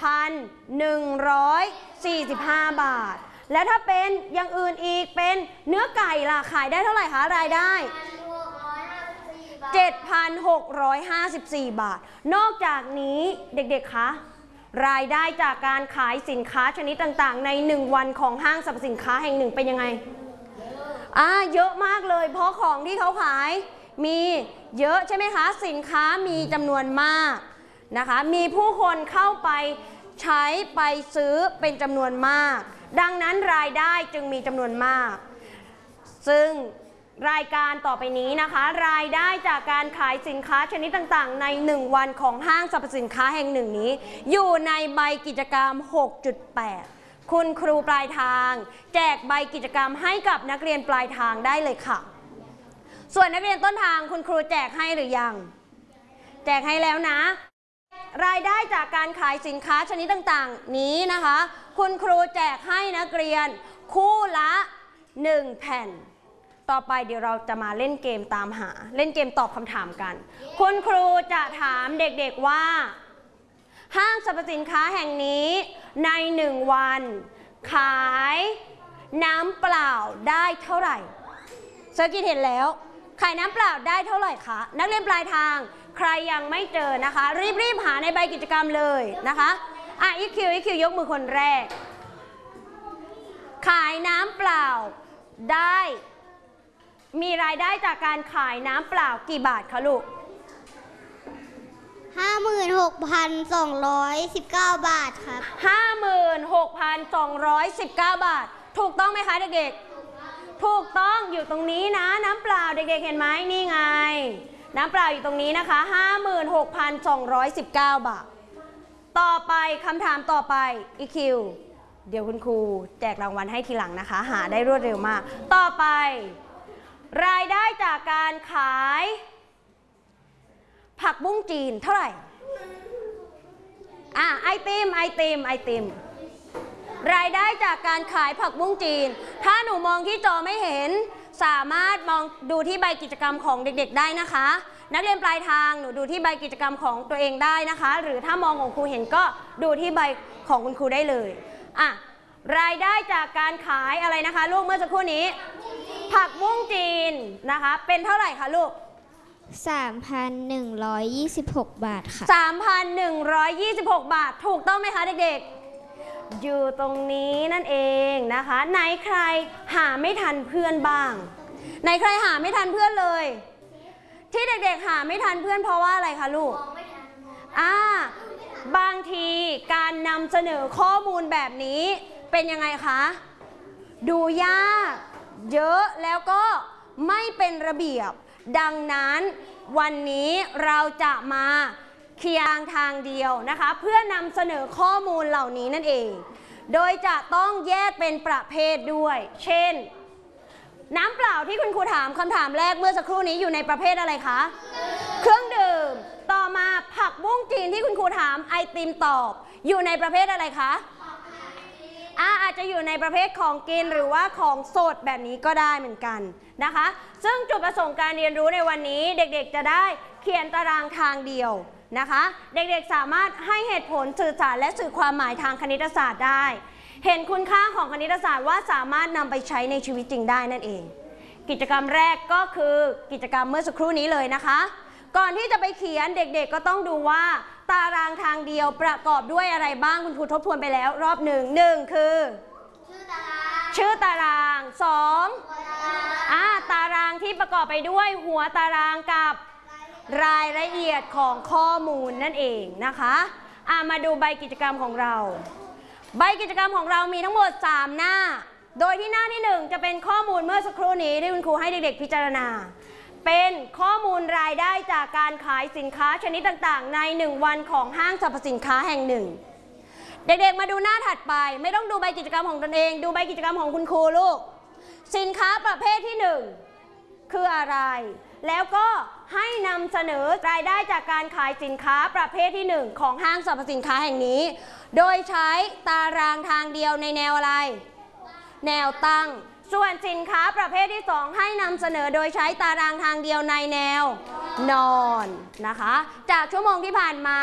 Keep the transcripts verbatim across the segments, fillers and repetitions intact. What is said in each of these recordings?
พันหนึ่งร้อยสี่สิบห้า บาทแล้วถ้าเป็นอย่างอื่นอีกเป็นเนื้อไก่ล่ะขายได้เท่าไหร่คะรายได้ เจ็ดพันหกร้อยห้าสิบสี่ บาทนอกจากนี้เด็กๆคะรายได้จากการขายสินค้าชนิดต่างๆในหนึ่งวันของห้างสรรพสินค้าแห่งหนึ่งเป็นยังไงอ่าเยอะมากเลยเพราะของที่เขาขายมีเยอะใช่ไหมคะสินค้ามีจำนวนมากนะคะมีผู้คนเข้าไปใช้ไปซื้อเป็นจำนวนมากดังนั้นรายได้จึงมีจำนวนมากซึ่งรายการต่อไปนี้นะคะรายได้จากการขายสินค้าชนิดต่างๆในหนึ่งวันของห้างสรรพสินค้าแห่งหนึ่งนี้อยู่ในใบกิจกรรม หกจุดแปด คุณครูปลายทางแจกใบกิจกรรมให้กับนักเรียนปลายทางได้เลยค่ะส่วนนักเรียนต้นทางคุณครูแจกให้หรือยังแจกให้แล้วนะรายได้จากการขายสินค้าชนิดต่างๆนี้นะคะคุณครูแจกให้นักเรียนคู่ละหนึ่งแผ่นต่อไปเดี๋ยวเราจะมาเล่นเกมตามหาเล่นเกมตอบคำถามกันคุณครูจะถามเด็กๆว่าห้างสรรพสินค้าแห่งนี้ในหนึ่งวันขายน้ำเปล่าได้เท่าไหร่เซอร์กิตเห็นแล้วขายน้ำเปล่าได้เท่าไหร่คะนักเรียนปลายทางใครยังไม่เจอนะคะรีบๆหาในใบกิจกรรมเลยนะคะอ่ะอีคิวอีคิวยกมือคนแรกขายน้ำเปล่าได้มีรายได้จากการขายน้ำเปล่ากี่บาทคะลูกห้าหมื่นหกพันสองร้อยสิบเก้า บาทครับห้าหมื่นหกพันสองร้อยสิบเก้า บาทถูกต้องไหมคะเด็กๆถูกต้องอยู่ตรงนี้นะน้ำเปล่าเด็กๆเห็นไหมนี่ไงน้ำเปล่าอยู่ตรงนี้นะคะ ห้าหมื่นหกพันสองร้อยสิบเก้า บาทต่อไปคำถามต่อไปอีคิวเดี๋ยวคุณครูแจกรางวัลให้ทีหลังนะคะหาได้รวดเร็วมากต่อไปรายได้จากการขายผักบุ้งจีนเท่าไหร่อ่ะไอติมไอติมไอติมรายได้จากการขายผักบุ้งจีนถ้าหนูมองที่จอไม่เห็นสามารถมองดูที่ใบกิจกรรมของเด็กๆได้นะคะนักเรียนปลายทางหนูดูที่ใบกิจกรรมของตัวเองได้นะคะหรือถ้ามองของครูเห็นก็ดูที่ใบของคุณครูได้เลยอ่ะรายได้จากการขายอะไรนะคะลูกเมื่อสักครู่นี้ผักบุ้งจีนนะคะเป็นเท่าไหร่คะลูกสามพันหนึ่งร้อยยี่สิบหก บาทค่ะสามพันหนึ่งร้อยยี่สิบหก บาทถูกต้องไหมคะเด็กๆอยู่ตรงนี้นั่นเองนะคะไหนใครหาไม่ทันเพื่อนบ้างไหนใครหาไม่ทันเพื่อนเลยที่เด็กๆหาไม่ทันเพื่อนเพราะว่าอะไรคะลูกอ่าบางทีการนำเสนอข้อมูลแบบนี้เป็นยังไงคะดูยากเยอะแล้วก็ไม่เป็นระเบียบดังนั้นวันนี้เราจะมาเคียงทางเดียวนะคะเพื่อนำเสนอข้อมูลเหล่านี้นั่นเองโดยจะต้องแยกเป็นประเภทด้วยเช่นน้ำเปล่าที่คุณครูถามคำถามแรกเมื่อสักครู่นี้อยู่ในประเภทอะไรคะเครื่องดื่มต่อมาผักบุ้งจีนที่คุณครูถามไอติมตอบอยู่ในประเภทอะไรคะอาอาจจะอยู่ในประเภทของกินหรือว่าของสดแบบนี้ก็ได้เหมือนกันนะคะซึ่งจุดประสงค์การเรียนรู้ในวันนี้เด็กๆจะได้เขียนตารางทางเดียวนะคะเด็กๆสามารถให้เหตุผลสื่อสารและสื่อความหมายทางคณิตศาสตร์ได้เห็นคุณค่าของคณิตศาสตร์ว่าสามารถนำไปใช้ในชีวิตจริงได้นั่นเองกิจกรรมแรกก็คือกิจกรรมเมื่อสักครู่นี้เลยนะคะก่อนที่จะไปเขียนเด็กๆก็ต้องดูว่าตารางทางเดียวประกอบด้วยอะไรบ้างคุณครูทบทวนไปแล้วรอบหนึ่งหนึ่งคือชื่อตารางชื่อตารางสองอ่าตารางที่ประกอบไปด้วยหัวตารางกับรายละเอียดของข้อมูลนั่นเองนะคะอ่ามาดูใบกิจกรรมของเราใบกิจกรรมของเรามีทั้งหมดสามหน้าโดยที่หน้าที่หนึ่งจะเป็นข้อมูลเมื่อสักครู่นี้ที่คุณครูให้เด็กๆพิจารณาเป็นข้อมูลรายได้จากการขายสินค้าชนิดต่างๆในหนึ่งวันของห้างสรรพสินค้าแห่งหนึ่งเด็กๆมาดูหน้าถัดไปไม่ต้องดูใบกิจกรรมของตนเองดูใบกิจกรรมของคุณครูลูกสินค้าประเภทที่หนึ่งคืออะไรแล้วก็ให้นำเสนอรายได้จากการขายสินค้าประเภทที่หนึ่งของห้างสรรพสินค้าแห่งนี้โดยใช้ตารางทางเดียวในแนวอะไรแนวตั้งส่วนสินค้าประเภทที่สองให้นำเสนอโดยใช้ตารางทางเดียวในแนวนอนนะคะจากชั่วโมงที่ผ่านมา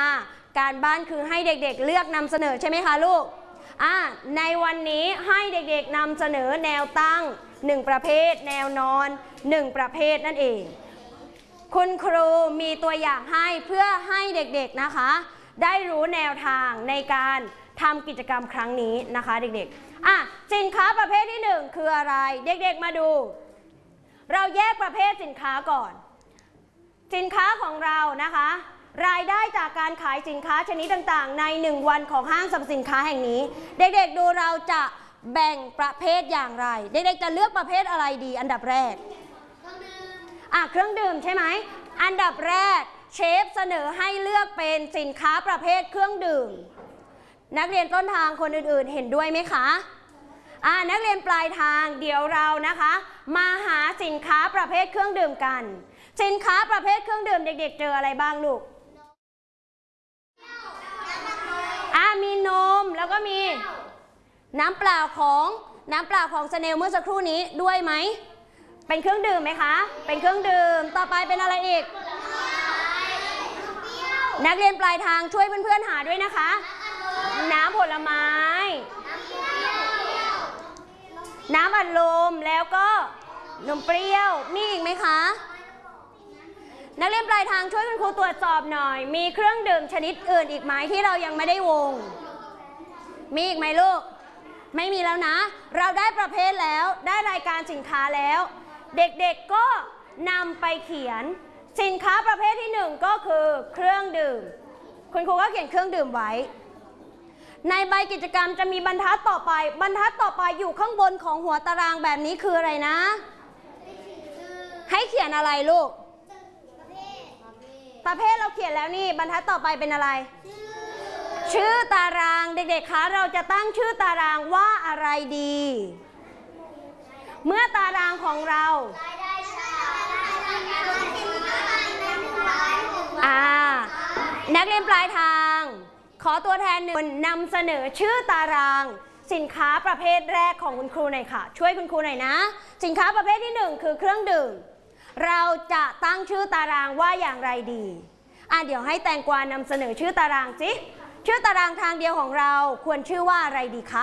การบ้านคือให้เด็กๆเลือกนำเสนอใช่ไหมคะลูกอ่ะในวันนี้ให้เด็กๆนำเสนอแนวตั้งหนึ่งประเภทแนวนอนหนึ่งประเภทนั่นเองคุณครูมีตัวอย่างให้เพื่อให้เด็กๆนะคะได้รู้แนวทางในการทำกิจกรรมครั้งนี้นะคะเด็กๆอ่ะสินค้าประเภทที่หนึ่งคืออะไรเด็กๆมาดูเราแยกประเภทสินค้าก่อนสินค้าของเรานะคะรายได้จากการขายสินค้าชนิดต่างๆในหนึ่งวันของห้างสรรพสินค้าแห่งนี้เด็กๆดูเราจะแบ่งประเภทอย่างไรเด็กๆจะเลือกประเภทอะไรดีอันดับแรกอ่ะเครื่องดื่มใช่ไหมอันดับแรกเชฟเสนอให้เลือกเป็นสินค้าประเภทเครื่องดื่มนักเรียนต้นทางคนอื่นๆเห็นด้วยไหมคะอ่ะนักเรียนปลายทางเดี๋ยวเรานะคะมาหาสินค้าประเภทเครื่องดื่มกันสินค้าประเภทเครื่องดื่มเด็กๆเจออะไรบ้างลูกอ่ะมีนมแล้วก็มีน้ำเปล่าของน้ำเปล่าของสเนลเมื่อสักครู่นี้ด้วยไหมเป็นเครื่องดื่มไหมคะเป็นเครื่องดื่มต่อไปเป็นอะไรอีกนักเรียนปลายทางช่วยเพื่อนๆหาด้วยนะคะน้ำผลไม้น้ำอัดลมแล้วก็นมเปรี้ยวมีอีกไหมคะนักเรียนปลายทางช่วยคุณครูตรวจสอบหน่อยมีเครื่องดื่มชนิดอื่นอีกไหมที่เรายังไม่ได้วงมีอีกไหมลูกไม่มีแล้วนะเราได้ประเภทแล้วได้รายการสินค้าแล้วเด็กๆก็นำไปเขียนสินค้าประเภทที่หนึ่งก็คือเครื่องดื่มคุณครูก็เขียนเครื่องดื่มไว้ในใบกิจกรรมจะมีบรรทัดต่อไปบรรทัดต่อไปอยู่ข้างบนของหัวตารางแบบนี้คืออะไรนะให้เขียนอะไรลูกประเภทเราเขียนแล้วนี่บรรทัดต่อไปเป็นอะไรชื่อตารางเด็กๆคะเราจะตั้งชื่อตารางว่าอะไรดีเมื่อตารางของเราอ่านักเรียนปลายทางขอตัวแทนหนึ่งนำเสนอชื่อตารางสินค้าประเภทแรกของคุณครูหน่อยค่ะช่วยคุณครูหน่อยนะสินค้าประเภทที่หนึ่งคือเครื่องดื่มเราจะตั้งชื่อตารางว่าอย่างไรดีอ่ะเดี๋ยวให้แตงกวานำเสนอชื่อตารางสิชื่อตารางทางเดียวของเราควรชื่อว่าอะไรดีคะ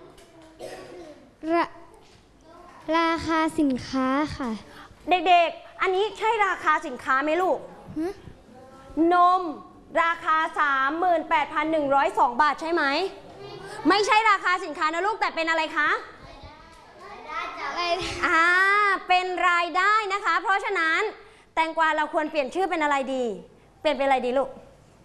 ราราคาสินค้าค่ะเด็กๆอันนี้ใช่ราคาสินค้าไหมลูกนมราคา สามหมื่นแปดพันหนึ่งร้อยสอง บาทใช่ไหมไม่ใช่ราคาสินค้านะลูกแต่เป็นอะไรคะอ่าเป็นรายได้นะคะเพราะฉะนั้นแตงกวาเราควรเปลี่ยนชื่อเป็นอะไรดีเปลี่ยนเป็นอะไรดีลูก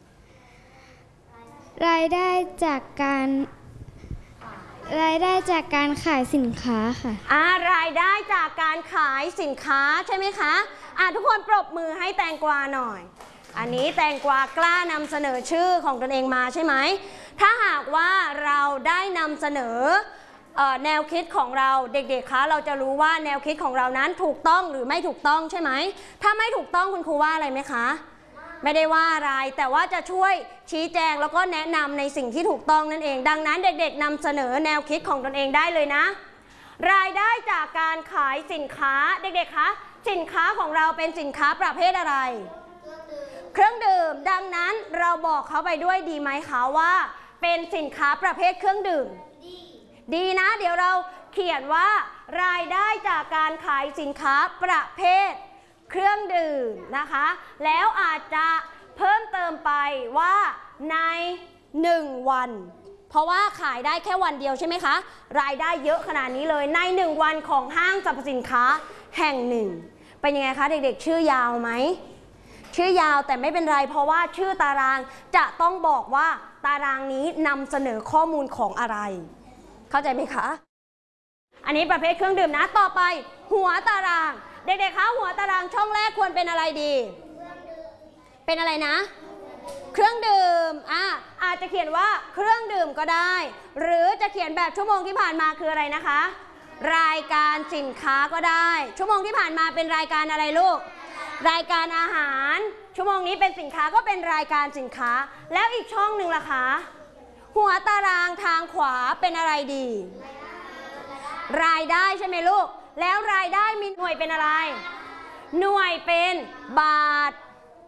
รายได้จากการรายได้จากการขายสินค้าค่ะอ่ารายได้จากการขายสินค้าใช่ไหมคะอ่าทุกคนปรบมือให้แตงกวาหน่อยอันนี้แตงกวากล้านำเสนอชื่อของตนเองมาใช่ไหมถ้าหากว่าเราได้นำเสนอแนวคิดของเราเด็กๆคะเราจะรู้ว่าแนวคิดของเรานั้นถูกต้องหรือไม่ถูกต้องใช่ไหมถ้าไม่ถูกต้องคุณครูว่าอะไรไหมคะไม่ได้ว่าอะไรแต่ว่าจะช่วยชี้แจงแล้วก็แนะนำในสิ่งที่ถูกต้องนั่นเองดังนั้นเด็กๆนำเสนอแนวคิดของตนเองได้เลยนะรายได้จากการขายสินค้าเด็กๆคะสินค้าของเราเป็นสินค้าประเภทอะไรเครื่องดื่มดังนั้นเราบอกเขาไปด้วยดีไหมคะว่าเป็นสินค้าประเภทเครื่องดื่มดีดีนะเดี๋ยวเราเขียนว่ารายได้จากการขายสินค้าประเภทเครื่องดื่มนะคะแล้วอาจจะเพิ่มเติมไปว่าในหนึ่งวันเพราะว่าขายได้แค่วันเดียวใช่ไหมคะรายได้เยอะขนาดนี้เลยในหนึ่งวันของห้างสรรพสินค้าแห่งหนึ่งเป็นยังไงคะเด็กๆชื่อยาวไหมชื่อยาวแต่ไม่เป็นไรเพราะว่าชื่อตารางจะต้องบอกว่าตารางนี้นำเสนอข้อมูลของอะไรเข้าใจไหมคะอันนี้ประเภทเครื่องดื่มนะต่อไปหัวตารางเด็กๆคะหัวตารางช่องแรกควรเป็นอะไรดีเป็นอะไรนะเครื่องดื่มอ่ะอาจจะเขียนว่าเครื่องดื่มก็ได้หรือจะเขียนแบบชั่วโมงที่ผ่านมาคืออะไรนะคะรายการสินค้าก็ได้ชั่วโมงที่ผ่านมาเป็นรายการอะไรลูกรายการอาหารชั่วโมงนี้เป็นสินค้าก็เป็นรายการสินค้าแล้วอีกช่องหนึ่งล่ะคะหัวตารางทางขวาเป็นอะไรดีรายได้ใช่ไหมลูกแล้วรายได้มีหน่วยเป็นอะไรหน่วยเป็นบาท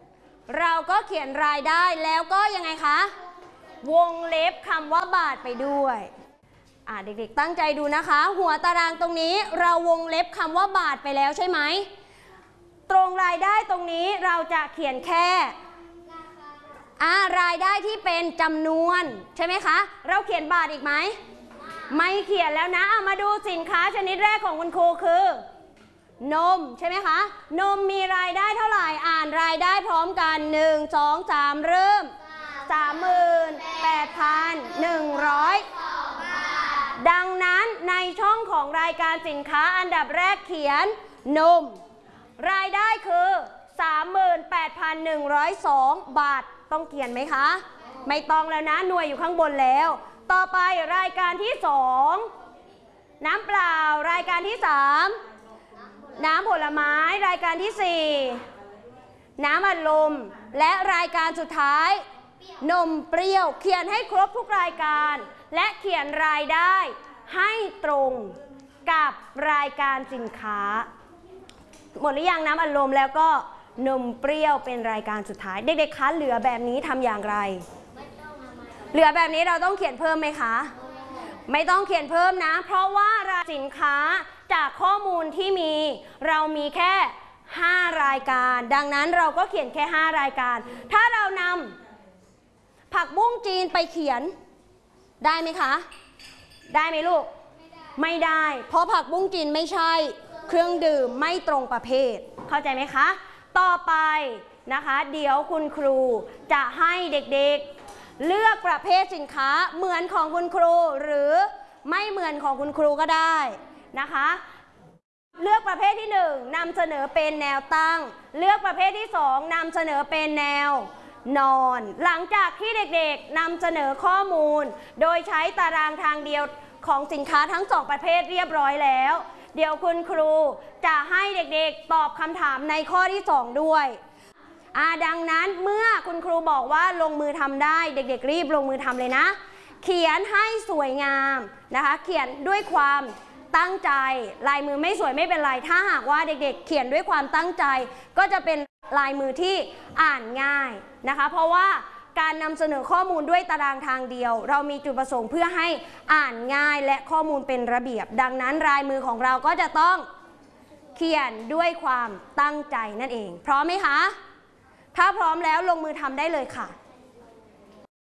เราก็เขียนรายได้แล้วก็ยังไงคะวงเล็บคำว่าบาทไปด้วยอ่าเด็กๆตั้งใจดูนะคะหัวตารางตรงนี้เราวงเล็บคำว่าบาทไปแล้วใช่ไหมตรงรายได้ตรงนี้เราจะเขียนแค่อ่ารายได้ที่เป็นจำนวนใช่ไหมคะเราเขียนบาทอีกไหมไม่เขียนแล้วนะเอามาดูสินค้าชนิดแรกของคุณครูคือนมใช่ไหมคะนมมีรายได้เท่าไหร่อ่านรายได้พร้อมกันหนึ่ง สอง สามเริ่ม สามหมื่นแปดพันหนึ่งร้อยดังนั้นในช่องของรายการสินค้าอันดับแรกเขียนนมรายได้คือ สามหมื่นแปดพันหนึ่งร้อยสอง บาทต้องเขียนไหมคะไม่ต้องแล้วนะหน่วยอยู่ข้างบนแล้วต่อไปรายการที่สองน้ำเปล่ารายการที่สามน้ำผลไม้รายการที่สี่น้ำอัดลมและรายการสุดท้ายนมเปรี้ยวเขียนให้ครบทุกรายการและเขียนรายได้ให้ตรงกับรายการสินค้าหมดหรือยังน้ำอัดลมแล้วก็นมเปรี้ยวเป็นรายการสุดท้ายเด็กๆคะเหลือแบบนี้ทำอย่างไรเหลือแบบนี้เราต้องเขียนเพิ่มไหมคะไม่ต้องเขียนเพิ่มนะเพราะว่าสินค้าจากข้อมูลที่มีเรามีแค่ห้ารายการดังนั้นเราก็เขียนแค่ห้ารายการถ้าเรานำผักบุ้งจีนไปเขียนได้ไหมคะได้ไหมลูกไม่ได้เพราะผักบุ้งจีนไม่ใช่เครื่องดื่มไม่ตรงประเภทเข้าใจไหมคะต่อไปนะคะเดี๋ยวคุณครูจะให้เด็กๆเลือกประเภทสินค้าเหมือนของคุณครูหรือไม่เหมือนของคุณครูก็ได้นะคะเลือกประเภทที่หนึ่งนำเสนอเป็นแนวตั้งเลือกประเภทที่สองนำเสนอเป็นแนวนอนหลังจากที่เด็กๆนำเสนอข้อมูลโดยใช้ตารางทางเดียวของสินค้าทั้งสองประเภทเรียบร้อยแล้วเดี๋ยวคุณครูจะให้เด็กๆตอบคำถามในข้อที่สองด้วยอ่าดังนั้นเมื่อคุณครูบอกว่าลงมือทำได้เด็กๆรีบลงมือทำเลยนะเขียนให้สวยงามนะคะเขียนด้วยความตั้งใจลายมือไม่สวยไม่เป็นไรถ้าหากว่าเด็กๆเขียนด้วยความตั้งใจก็จะเป็นลายมือที่อ่านง่ายนะคะเพราะว่าการนำเสนอข้อมูลด้วยตารางทางเดียวเรามีจุดประสงค์เพื่อให้อ่านง่ายและข้อมูลเป็นระเบียบดังนั้นลายมือของเราก็จะต้องเขียนด้วยความตั้งใจนั่นเองพร้อมไหมคะถ้าพร้อมแล้วลงมือทำได้เลยค่ะ